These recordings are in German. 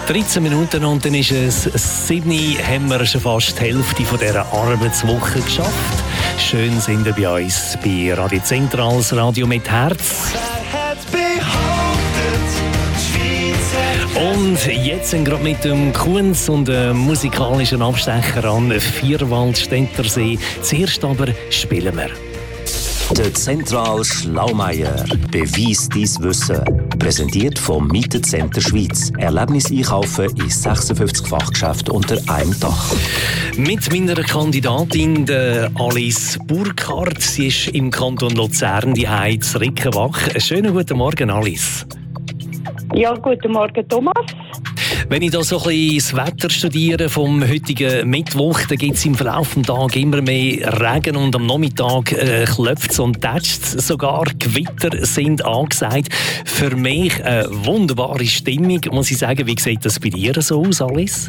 13 Minuten und dann ist es 7 Uhr, haben wir schon fast die Hälfte von dieser Arbeitswoche geschafft. Schön sind ihr bei uns bei Radio Zentral, das Radio mit Herz. Und jetzt sind gerade mit dem Kunz und dem musikalischen Abstecher an Vierwaldstättersee. Zuerst aber spielen wir. Der Zentral Schlaumeier. Beweis dein Wissen. Präsentiert vom Mietecenter Schweiz. Erlebnis einkaufen in 56 Fachgeschäften unter einem Dach. Mit meiner Kandidatin, der Alice Burkhardt. Sie ist im Kanton Luzern, die Heiz Rickenbach. Einen schönen guten Morgen, Alice. Ja, guten Morgen, Thomas. Wenn ich da so ein bisschen das Wetter studiere vom heutigen Mittwoch, dann gibt es im Verlauf des Tages immer mehr Regen und am Nachmittag klopft es und tätscht es. Sogar Gewitter sind angesagt. Für mich eine wunderbare Stimmung, muss ich sagen. Wie sieht das bei dir so aus, Alice?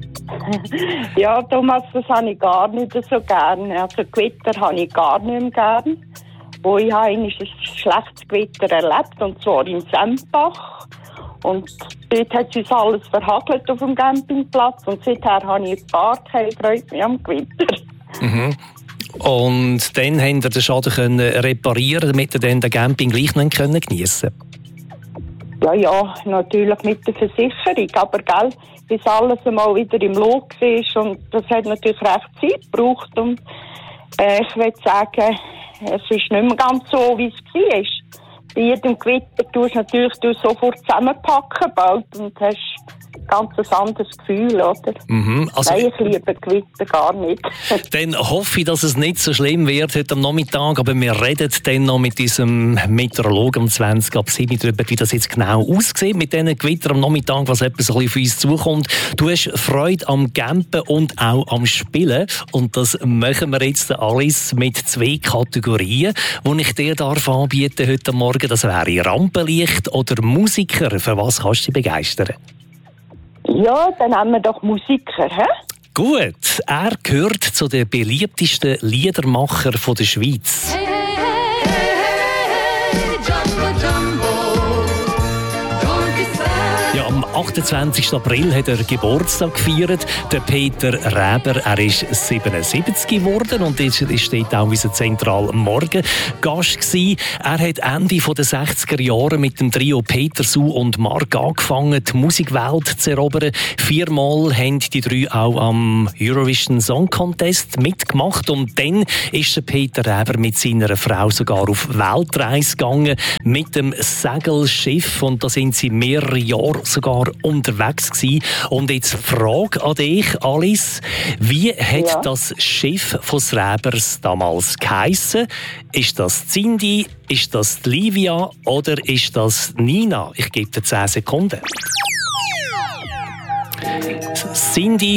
Ja, Thomas, das habe ich gar nicht so gerne. Also Gewitter habe ich gar nicht mehr gerne. Wo ich habe ein schlechtes Gewitter erlebt, und zwar in Sempach. Und dort hat sich alles verhagelt auf dem Campingplatz. Und seither habe ich gar keine Freude mehr am Gewitter. Mhm. Und dann haben ihr den Schaden reparieren, damit ihr dann den Camping gleich noch geniessen könnt? Ja, natürlich mit der Versicherung. Aber gell, bis alles einmal wieder im Lot war. Und das hat natürlich recht Zeit gebraucht. Und ich würde sagen, es ist nicht mehr ganz so, wie es war. Bei jedem Gewitter tust du natürlich sofort zusammenpacken bald und hast ein ganz anderes Gefühl, oder? Mhm, also nein, ich liebe Gewitter gar nicht. Dann hoffe ich, dass es nicht so schlimm wird heute am Nachmittag, aber wir reden dann noch mit unserem Meteorologen um 20 ab 7 darüber, wie das jetzt genau aussieht mit diesen Gewitter am Nachmittag, was etwas so ein bisschen auf uns zukommt. Du hast Freude am Campen und auch am Spielen und das machen wir jetzt alles mit 2 Kategorien, die ich dir anbieten heute Morgen. Das wäre Rampenlicht oder Musiker. Für was kannst du dich begeistern? Ja, dann nehmen wir doch Musiker, hä? Gut, er gehört zu den beliebtesten Liedermachern der Schweiz. Hey, hey, hey, hey, hey, Jumbo, Jumbo, don't be sad. Ja, am 28. April hat er Geburtstag gefeiert. Der Peter Räber, er ist 77 geworden und ist dort auch unser Zentral Morgen Gast gewesen. Er hat Ende der 60er Jahre mit dem Trio Peter, Sue und Mark angefangen, die Musikwelt zu erobern. 4-mal haben die 3 auch am Eurovision Song Contest mitgemacht und dann ist der Peter Räber mit seiner Frau sogar auf Weltreise gegangen mit dem Segelschiff und da sind sie mehrere Jahre sogar unterwegs gewesen. Und jetzt Frage an dich, Alice. Wie hat das Schiff von Räbers damals geheissen? Ist das Cindy, ist das Livia oder ist das Nina? Ich gebe dir 10 Sekunden. Cindy,